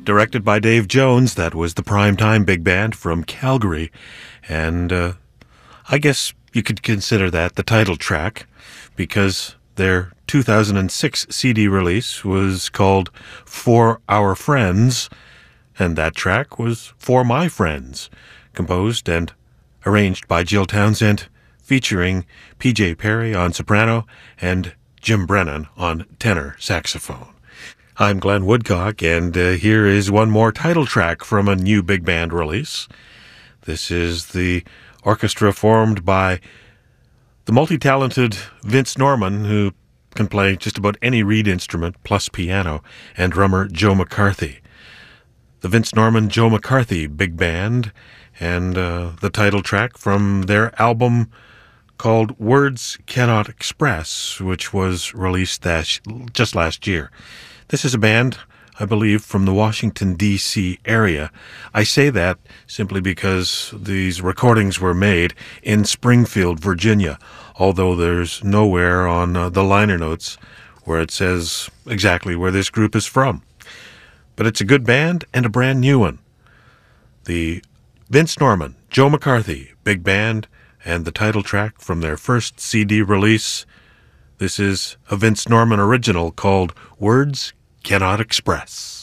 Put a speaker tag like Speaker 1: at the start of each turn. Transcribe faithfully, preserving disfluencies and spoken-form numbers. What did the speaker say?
Speaker 1: Directed by Dave Jones, that was the Primetime Big Band from Calgary. And uh, I guess you could consider that the title track, because their two thousand six C D release was called For Our Friends, and that track was For My Friends, composed and arranged by Jill Townsend, featuring P J Perry on soprano and Jim Brennan on tenor saxophone. I'm Glenn Woodcock, and uh, here is one more title track from a new big band release. This is the orchestra formed by the multi-talented Vince Norman, who can play just about any reed instrument plus piano, and drummer Joe McCarthy. The Vince Norman Joe McCarthy Big Band, and uh, the title track from their album called Words Cannot Express, which was released that, just last year. This is a band, I believe, from the Washington, D C area. I say that simply because these recordings were made in Springfield, Virginia, although there's nowhere on uh, the liner notes where it says exactly where this group is from. But it's a good band and a brand new one. The Vince Norman, Joe McCarthy Big Band, and the title track from their first C D release. This is a Vince Norman original called Words Cannot Express.